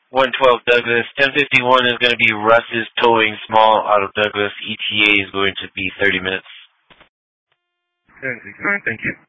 112 Douglas. 1051 is going to be Russ's towing small out of Douglas. ETA is going to be 30 minutes. Alright, thank you.